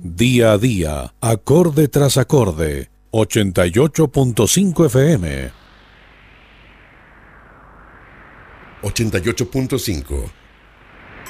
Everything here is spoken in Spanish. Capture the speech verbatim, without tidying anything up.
Día a día, acorde tras acorde, ochenta y ocho punto cinco F M. ochenta y ocho punto cinco.